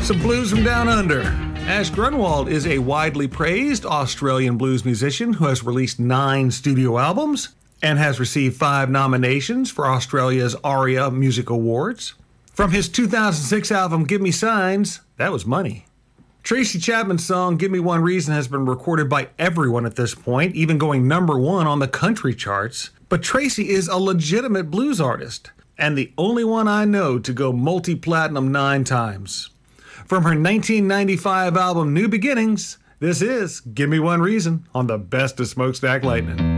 Some blues from down under. Ash Grunwald is a widely praised Australian blues musician who has released 9 studio albums and has received 5 nominations for Australia's ARIA Music Awards. From his 2006 album Give Me Signs, that was money. Tracy Chapman's song Give Me One Reason has been recorded by everyone at this point, even going #1 on the country charts. But Tracy is a legitimate blues artist, and the only one I know to go multi-platinum 9 times. From her 1995 album New Beginnings, this is Give Me One Reason on the Best of Smokestack Lightning.